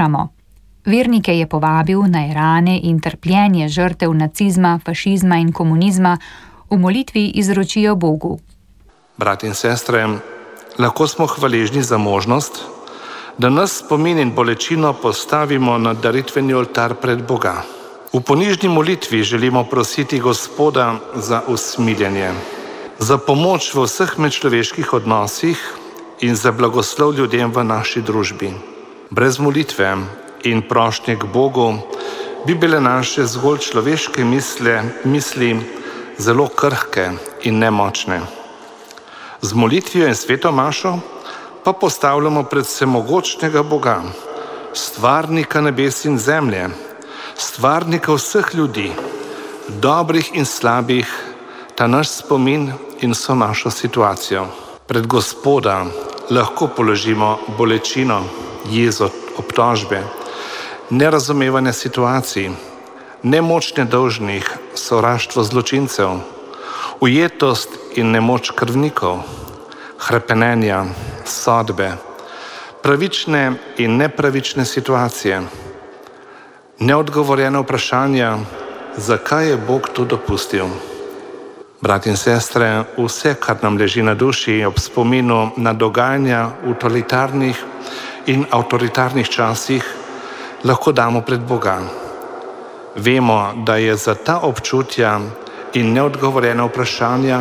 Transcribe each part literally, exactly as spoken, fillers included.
umramo. Vernike je povabil, naj rane in trpljenje žrtev nacizma, fašizma in komunizma v molitvi izročijo Bogu. Brat in sestre, lahko smo hvaležni za možnost, da nas spomin in bolečino postavimo na daritveni oltar pred Boga. V ponižni molitvi želimo prositi Gospoda za usmiljenje, za pomoč v vseh medčloveških odnosih in za blagoslov ljudem v naši družbi. Brez molitve in prošnje k Bogu bi bile naše zgolj človeške misle, misli zelo krhke in nemočne. Z molitvijo in sveto mašo pa postavljamo pred vsemogočnega Boga, stvarnika nebes in zemlje, stvarnika vseh ljudi, dobrih in slabih, ta naš spomin in vso našo situacijo. Pred Gospoda lahko položimo bolečino, jezo, obtožbe, nerazumevanje situacij, nemoč nedolžnih, sovraštvo zločincev, ujetost in nemoč krvnikov, hrepenenja, sodbe, pravične in nepravične situacije, neodgovorjene vprašanja, zakaj je Bog to dopustil. Brat in sestre, vse, kar nam leži na duši ob spominu na dogajanja v totalitarnih in avtoritarnih časih, lahko damo pred Boga. Vemo, da je za ta občutja in neodgovorjene vprašanja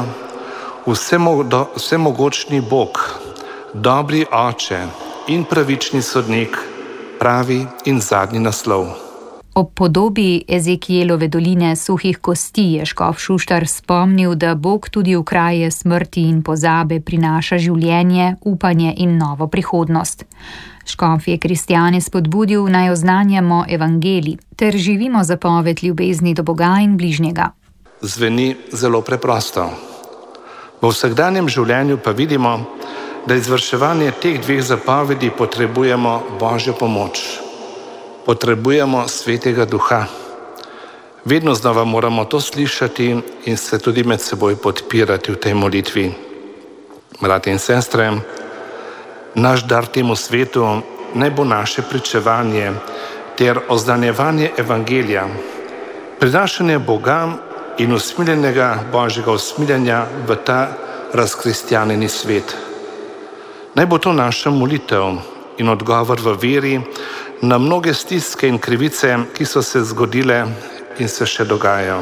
vsemogočni Bog, dobri Oče in pravični sodnik, pravi in zadnji naslov. Ob podobi Ezekielove doline suhih kosti je škof Šuštar spomnil, da Bog tudi v kraje smrti in pozabe prinaša življenje, upanje in novo prihodnost. Škof je kristjane spodbudil, naj oznanjamo evangelij ter živimo zapoved ljubezni do Boga in bližnjega. Zveni zelo preprosto. V vsakdanjem življenju pa vidimo, da izvrševanje teh dveh zapovedi potrebujemo Božjo pomoč. Potrebujemo Svetega Duha. Vedno znova moramo to slišati in se tudi med seboj podpirati v tej molitvi. Brati in sestre, naš dar temu svetu naj bo naše pričevanje ter oznanjevanje evangelija, prinašanje Boga in usmiljenega Božjega usmiljenja v ta razkristjanjeni svet. Naj bo to naša molitev in odgovor v veri na mnoge stiske in krivice, ki so se zgodile in se še dogajajo.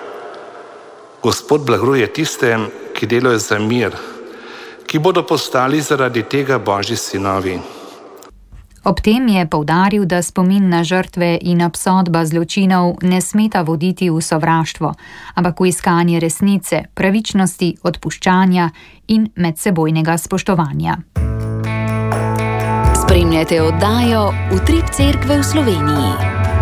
Gospod blagruje tiste, ki delajo za mir, ki bodo postali zaradi tega Božji sinovi. Ob tem je poudaril, da spomin na žrtve in obsodba zločinov ne smeta voditi v sovraštvo, ampak v iskanje resnice, pravičnosti, odpuščanja in medsebojnega spoštovanja. Spremljate oddajo Utrip Cerkve v Sloveniji.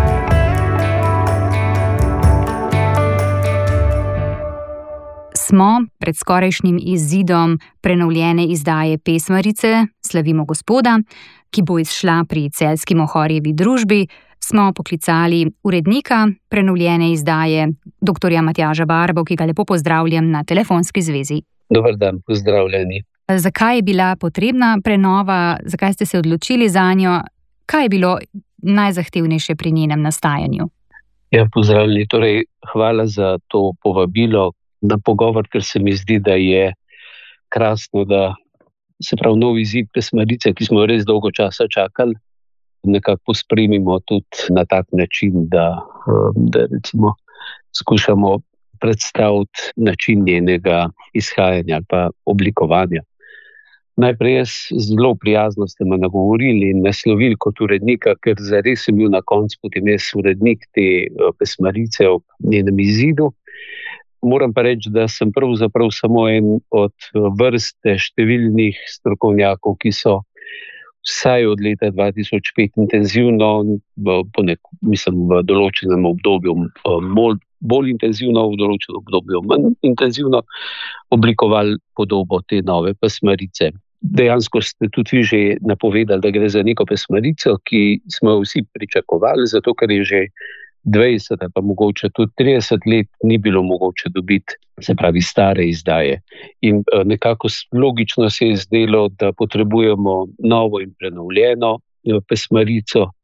Smo pred skorajšnjim izidom prenovljene izdaje Pesmarice Slavimo Gospoda, ki bo izšla pri celjski Mohorjevi družbi, smo poklicali urednika prenovljene izdaje, doktorja Matjaža Barbo, ki ga lepo pozdravljam na telefonski zvezi. Dober dan, pozdravljeni. Zakaj je bila potrebna prenova, zakaj ste se odločili zanjo, kaj je bilo najzahtevnejše pri njenem nastajanju? Ja, pozdravljeni, torej hvala za to povabilo na pogovor, ker se mi zdi, da je krasno, da se pravi novi izid Pesmarice, ki smo res dolgo časa čakali, nekako pospremimo tudi na tak način, da, da recimo skušamo predstaviti način njenega izhajanja ali pa oblikovanja. Najprej jaz zelo prijazno ste me nagovorili in naslovili kot urednika, ker zares sem bil na koncu potem jaz urednik te Pesmarice ob njenem izidu. Moram pa reči, da sem pravzaprav samo en od vrste številnih strokovnjakov, ki so vsaj od leta dva tisoč pet intenzivno, po nek, mislim, v določenem obdobju bolj, bolj intenzivno, v določenem obdobju manj intenzivno oblikovali podobo te nove Pesmarice. Dejansko ste tudi vi že napovedali, da gre za neko Pesmarico, ki smo jo vsi pričakovali, zato ker je že dvajset ali pa mogoče tudi trideset let ni bilo mogoče dobiti, se pravi stare izdaje. In nekako logično se je zdelo, da potrebujemo novo in prenovljeno Pesmarico,